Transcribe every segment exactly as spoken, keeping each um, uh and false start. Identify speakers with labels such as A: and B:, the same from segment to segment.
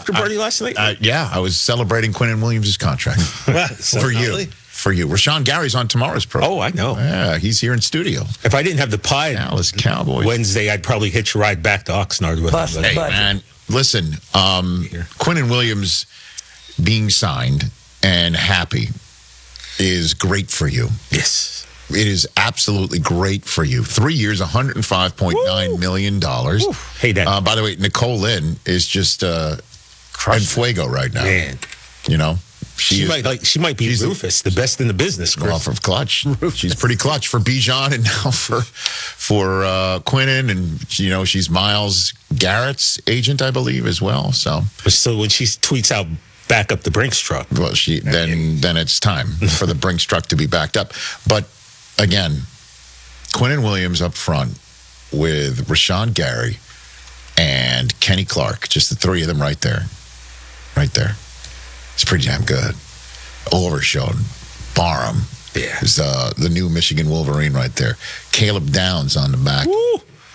A: after party last night?
B: Uh, yeah, I was celebrating Quinnen Williams' contract for you. For you. Rashawn Gary's on tomorrow's program.
A: Oh, I know.
B: Yeah, he's here in studio.
A: If I didn't have the pie
B: Dallas Cowboys
A: Wednesday, I'd probably hitch a ride back to Oxnard with
C: Bust,
A: him.
B: Hey,
C: Budget.
B: man, listen, um, Quinnen Williams being signed and happy is great for you.
A: Yes.
B: It is absolutely great for you. Three years, one hundred five point nine million dollars.
A: Hey, Dad.
B: Uh, by the way, Nicole Lynn is just uh, en fuego right now.
A: Man.
B: You know?
A: She,
B: is-
A: might like she might be
B: she's-
A: Rufus, the best in the business, Chris.
B: Off of clutch. She's pretty clutch for Bijan and now for for uh, Quinnen. And, you know, she's Miles Garrett's agent, I believe, as well. So,
A: So when she tweets out, back up the Brinks truck.
B: well, she then then it's time for the Brinks truck to be backed up. But, again, Quinnen Williams up front with Rashawn Gary and Kenny Clark, just the three of them right there. Right there. It's pretty damn good. Overshown, Barham
A: Yeah.
B: is uh, the new Michigan Wolverine right there. Caleb Downs on the back.
A: Woo.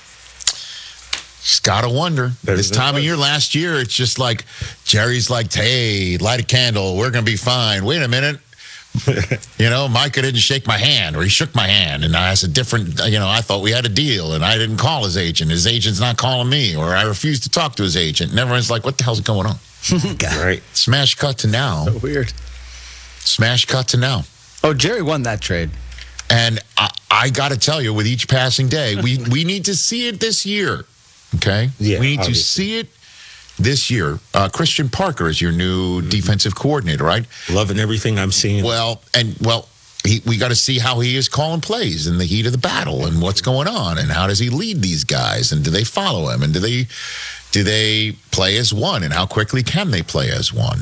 B: Just gotta wonder.
A: There's
B: this time
A: the-
B: of year last year, it's just like Jerry's like, hey, light a candle. We're gonna be fine. Wait a minute. You know, Micah didn't shake my hand, or he shook my hand, and I was a different. You know, I thought we had a deal, and I didn't call his agent. His agent's not calling me, or I refused to talk to his agent. And everyone's like, what the hell's going on?
A: Right.
B: Smash cut to now.
C: So weird.
B: Smash cut to now.
C: Oh, Jerry won that trade.
B: And I, I got to tell you, with each passing day, we, we need to see it this year. Okay?
A: Yeah,
B: we need
A: obviously.
B: to see it this year. Uh, Christian Parker is your new
A: Mm-hmm.
B: defensive coordinator, right?
A: Loving everything I'm seeing.
B: Well, and well, he, we got to see how he is calling plays in the heat of the battle and what's going on and how does he lead these guys and do they follow him and do they do they play as one and how quickly can they play as one?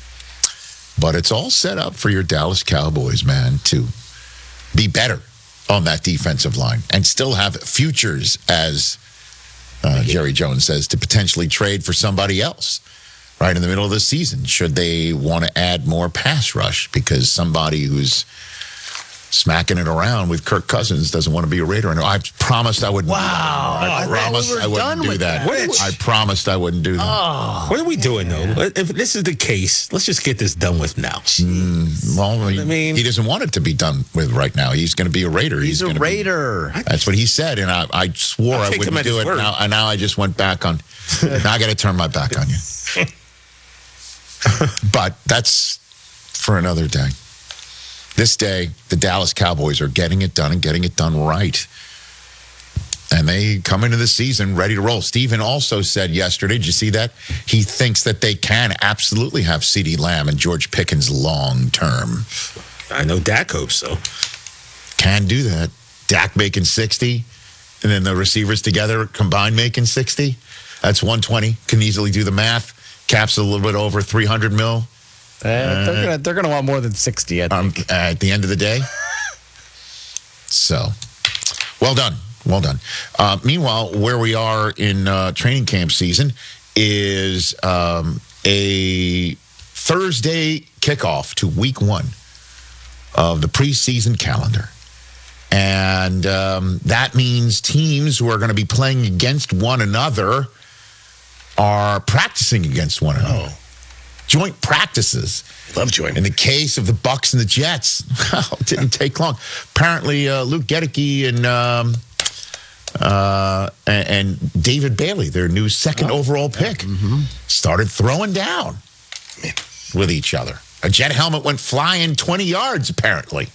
B: But it's all set up for your Dallas Cowboys, man, to be better on that defensive line and still have futures, as uh, Jerry Jones says, to potentially trade for somebody else right in the middle of the season should they want to add more pass rush because somebody who's smacking it around with Kirk Cousins doesn't want to be a Raider. And I promised I wouldn't.
C: Wow.
B: Do that.
C: I
B: I
C: thought
B: promised
C: we were
B: I wouldn't
C: done
B: do
C: with
B: that.
C: that.
B: I promised I wouldn't do that.
C: Oh,
A: What are we doing, though? If this is the case, let's just get this done with now.
B: Well, he,
A: I mean-
B: he doesn't want it to be done with right now. He's going to be a Raider.
C: he's a
B: gonna be-
C: Raider.
B: That's what he said, and I, I swore
A: I'll
B: I
A: take him
B: wouldn't
A: at
B: do
A: his
B: it.
A: word.
B: Now, and now I just went back on. Now I got to turn my back on you. But that's for another day. This day, the Dallas Cowboys are getting it done and getting it done right. And they come into the season ready to roll. Steven also said yesterday, did you see that? He thinks that they can absolutely have CeeDee Lamb and George Pickens long term.
A: I know Dak hopes so.
B: Can do that. Dak making sixty, and then the receivers together combined making sixty. That's one twenty. Can easily do the math. Cap's a little bit over three hundred mil
C: Uh, they're gonna they're gonna want more than sixty. I think.
B: um, at the end of the day. So, well done. Well done. Uh, meanwhile, where we are in uh, training camp season is um, a Thursday kickoff to week one of the preseason calendar. And um, that means teams who are going to be playing against one another are practicing against one another.
C: Oh.
B: Joint practices.
C: Love joint.
B: In the case of the Bucks and the Jets, well, it didn't take long. Apparently, uh, Luke Gedeke and um, uh, and, and David Bailey, their new second
C: Oh,
B: overall pick, started throwing down with each other. A Jet helmet went flying twenty yards, apparently.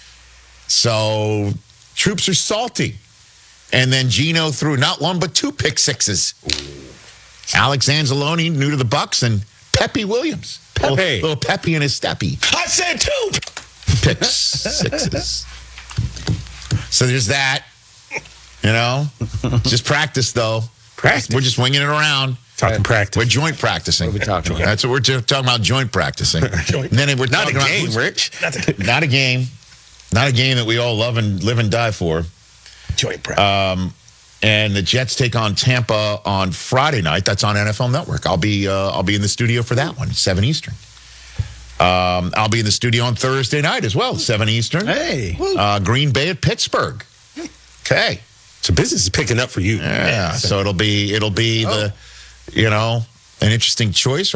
B: So troops are salty. And then Geno threw not one but two pick sixes. Alex Anzalone, new to the Bucks, and Pepe Williams.
A: Pepe.
B: Little, little Pepe in his steppy.
A: I said two.
B: Pick sixes. So there's that. You know? Just practice, though.
A: Practice.
B: We're just winging it around.
A: Talking practice.
B: We're joint practicing.
C: What are we talking about?
B: That's what we're just talking about, joint practicing. And then we're
A: Not a
B: talking about
A: game,
B: who's-
A: Rich.
B: Not a game. Not a game that we all love and live and die for.
C: Joint practice.
B: Um, and the Jets take on Tampa on Friday night. That's on N F L Network. I'll be uh, I'll be in the studio for that one, seven Eastern. Um, I'll be in the studio on Thursday night as well, seven Eastern.
C: Hey.
B: Uh, Green Bay at Pittsburgh. Okay.
A: So business is picking up for you.
B: Yeah. So it'll be it'll be the, you know, an interesting choice.